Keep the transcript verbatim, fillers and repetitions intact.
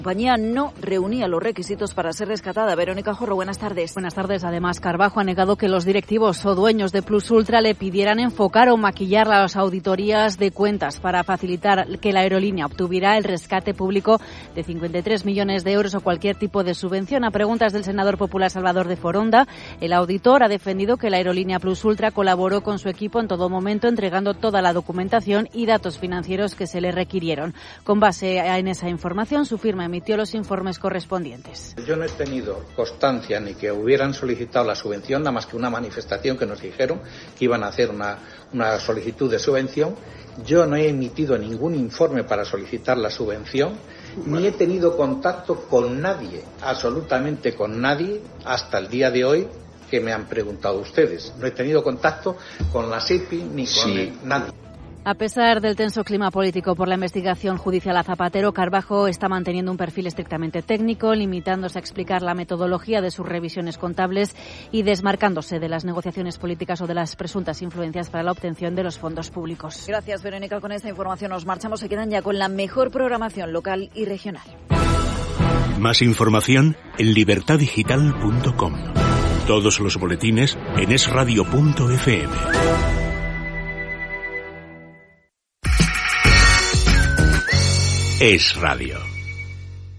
La compañía no reunía los requisitos para ser rescatada. Verónica Jorro, buenas tardes. Buenas tardes. Además, Carbajo ha negado que los directivos o dueños de Plus Ultra le pidieran enfocar o maquillar las auditorías de cuentas para facilitar que la aerolínea obtuviera el rescate público de cincuenta y tres millones de euros o cualquier tipo de subvención. A preguntas del senador popular Salvador de Foronda, el auditor ha defendido que la aerolínea Plus Ultra colaboró con su equipo en todo momento, entregando toda la documentación y datos financieros que se le requirieron. Con base en esa información, su firma emitió los informes correspondientes. Yo no he tenido constancia ni que hubieran solicitado la subvención, nada más que una manifestación que nos dijeron que iban a hacer una, una solicitud de subvención. Yo no he emitido ningún informe para solicitar la subvención, ni he tenido contacto con nadie, absolutamente con nadie, hasta el día de hoy que me han preguntado ustedes. No he tenido contacto con la SEPI ni con sí. nadie. A pesar del tenso clima político por la investigación judicial a Zapatero, Carbajo está manteniendo un perfil estrictamente técnico, limitándose a explicar la metodología de sus revisiones contables y desmarcándose de las negociaciones políticas o de las presuntas influencias para la obtención de los fondos públicos. Gracias, Verónica. Con esta información nos marchamos. Se quedan ya con la mejor programación local y regional. Más información en libertad digital punto com. Todos los boletines en es radio punto efe eme. Es Radio.